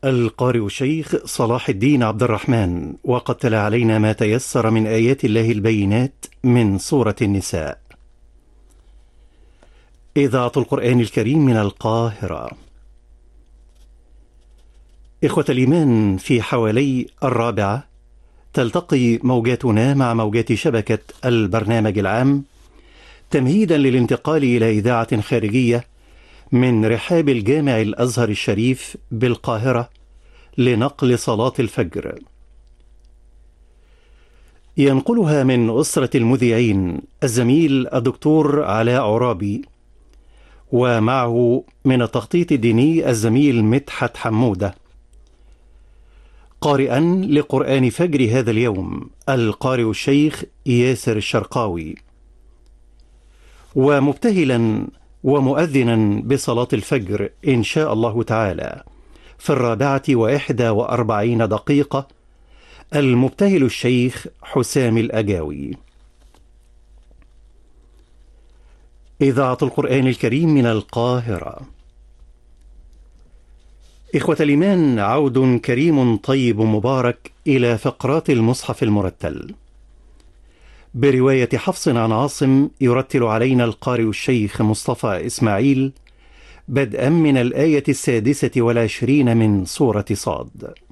القارئ الشيخ صلاح الدين عبد الرحمن، وقد تلا علينا ما تيسر من آيات الله البينات من سورة النساء. إذاعة القرآن الكريم من القاهرة. إخوة الإيمان، في حوالي 4 تلتقي موجاتنا مع موجات شبكة البرنامج العام تمهيدا للانتقال إلى إذاعة خارجية من رحاب الجامع الأزهر الشريف بالقاهرة لنقل صلاة الفجر. ينقلها من أسرة المذيعين الزميل الدكتور علاء عرابي، ومعه من التخطيط الديني الزميل مدحت حمودة. قارئا لقرآن فجر هذا اليوم القارئ الشيخ ياسر الشرقاوي، ومبتهلا ومؤذنا بصلاة الفجر إن شاء الله تعالى في 4:41 المبتهل الشيخ حسام الأجاوي. إذاعة القرآن الكريم من القاهرة. إخوة الإيمان، عود كريم طيب مبارك إلى فقرات المصحف المرتل برواية حفص عن عاصم. يرتل علينا القارئ الشيخ مصطفى إسماعيل بدءا من الآية 26 من سورة صاد.